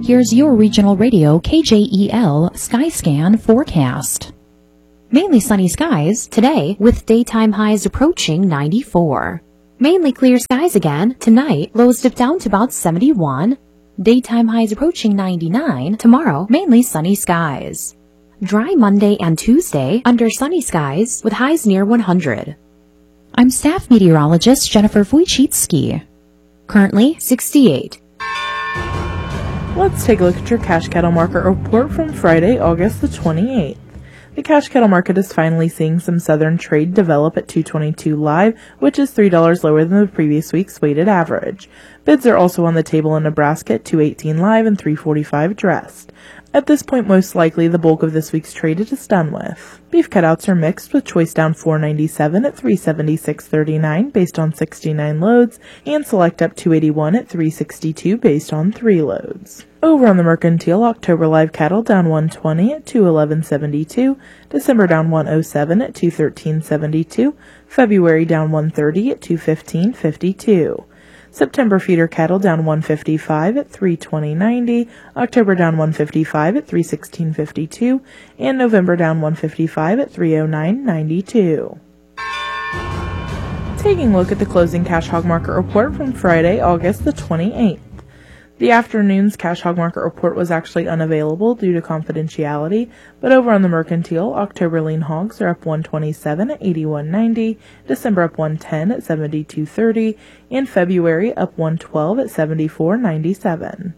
Here's your regional radio KJEL Skyscan forecast. Mainly sunny skies today with daytime highs approaching 94. Mainly clear skies again tonight, lows dip down to about 71. Daytime highs approaching 99. Tomorrow, mainly sunny skies. Dry Monday and Tuesday under sunny skies with highs near 100. I'm staff meteorologist Jennifer Wojcicki. Currently 68. Let's take a look at your cash cattle market report from Friday, August the 28th. The cash cattle market is finally seeing some southern trade develop at 222 live, which is $3 lower than the previous week's weighted average. Bids are also on the table in Nebraska at 218 live and 345 dressed. At this point, most likely the bulk of this week's trade is done with. Beef cutouts are mixed, with choice down $4.97 at $376.39 based on 69 loads, and select up $281 at $362 based on 3 loads. Over on the mercantile, October live cattle down $120 at $211.72, December down $107 at $213.72, February down $130 at $215.52. September feeder cattle down $155 at $320.90, October down $155 at $316.52, and November down $155 at $309.92. Taking a look at the closing cash hog market report from Friday, August the 28th. The afternoon's cash hog market report was actually unavailable due to confidentiality, but over on the mercantile, October lean hogs are up $127 at $81.90, December up $110 at $72.30, and February up $112 at $74.97.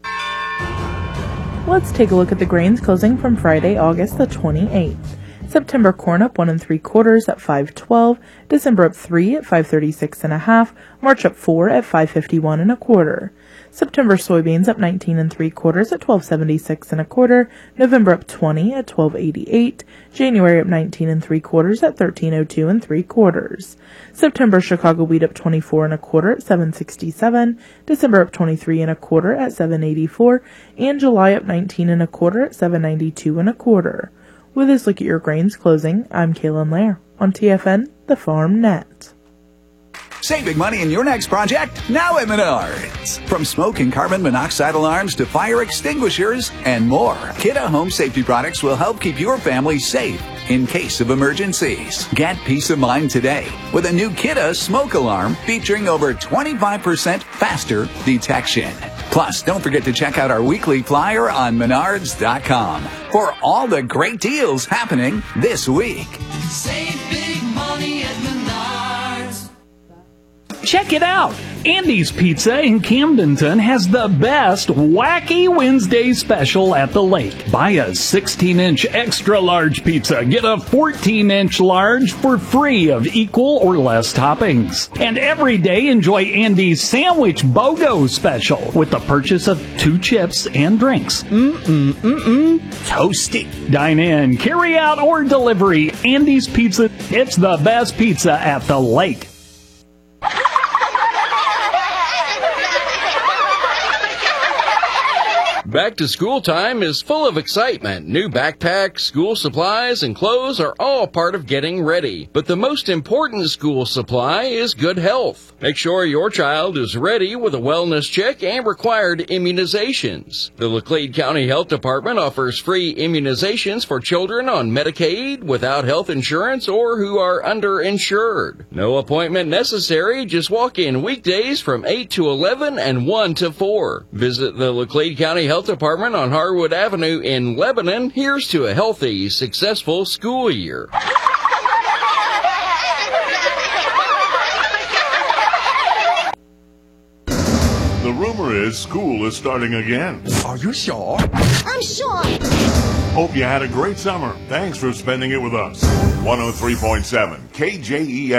Let's take a look at the grains closing from Friday, August the 28th. September corn up 1 3/4 at $5.12, December up 3 at $5.36 1/2, March up 4 at $5.51 1/4. September soybeans up 19 3/4 at $12.76 1/4, November up 20 at $12.88, January up 19 3/4 at $13.02 3/4. September Chicago wheat up 24 1/4 at $7.67, December up 23 1/4 at $7.84, and July up 19 1/4 at $7.92 1/4. With this look at your grains closing, I'm Kaylin Lair on TFN, the Farm Net. Save big money in your next project now at Menards. From smoke and carbon monoxide alarms to fire extinguishers and more, Kidde Home Safety products will help keep your family safe in case of emergencies. Get peace of mind today with a new Kidde smoke alarm featuring over 25% faster detection. Plus, don't forget to check out our weekly flyer on Menards.com for all the great deals happening this week. Save big money at Menards. Check it out! Andy's Pizza in Camdenton has the best Wacky Wednesday special at the lake. Buy a 16-inch extra large pizza, get a 14-inch large for free of equal or less toppings. And every day enjoy Andy's Sandwich BOGO special with the purchase of 2 chips and drinks. Toasty. Dine in, carry out, or delivery. Andy's Pizza, it's the best pizza at the lake. Back to school time is full of excitement. New backpacks, school supplies, and clothes are all part of getting ready. But the most important school supply is good health. Make sure your child is ready with a wellness check and required immunizations. The Laclede County Health Department offers free immunizations for children on Medicaid, without health insurance, or who are underinsured. No appointment necessary. Just walk in weekdays from 8 to 11 and 1 to 4. Visit the Laclede County Health Department on Harwood Avenue in Lebanon. Here's to a healthy, successful school year. The rumor is school is starting again. Are you sure? I'm sure. Hope you had a great summer. Thanks for spending it with us. 103.7 KJEL.